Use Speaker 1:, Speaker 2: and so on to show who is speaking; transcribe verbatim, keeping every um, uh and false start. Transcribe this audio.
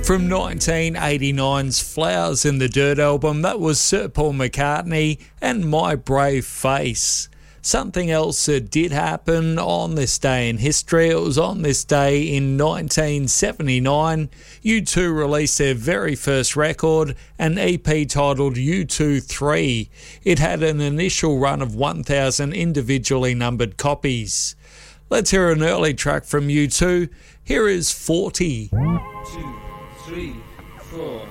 Speaker 1: From nineteen eighty-nine's Flowers in the Dirt album, that was Sir Paul McCartney and My Brave Face. Something else that did happen on this day in history, it was on this day in nineteen seventy-nine, U two released their very first record, an E P titled U two three. It had an initial run of one thousand individually numbered copies. Let's hear an early track from U two. Here is forty.
Speaker 2: One, two, three, four.